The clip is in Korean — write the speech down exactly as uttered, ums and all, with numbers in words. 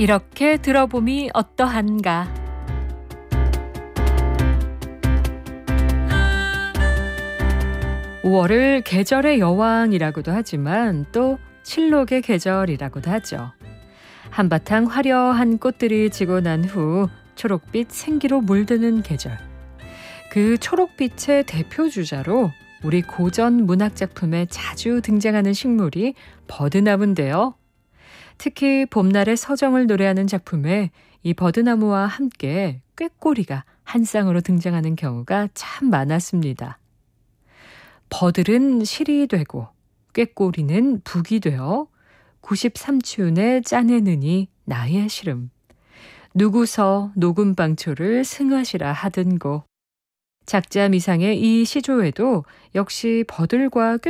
이렇게 들어봄이 어떠한가. 오월을 계절의 여왕이라고도 하지만 또 칠록의 계절이라고도 하죠. 한바탕 화려한 꽃들이 지고 난 후 초록빛 생기로 물드는 계절. 그 초록빛의 대표 주자로 우리 고전 문학작품에 자주 등장하는 식물이 버드나무인데요. 특히 봄날의 서정을 노래하는 작품에 이 버드나무와 함께 꾀꼬리가 한 쌍으로 등장하는 경우가 참 많았습니다. 버들은 실이 되고 꾀꼬리는 북이 되어 구십삼 춘에 짜내느니 나의 시름. 누구서 녹음방초를 승하시라 하든고. 작자 미상의 이 시조에도 역시 버들과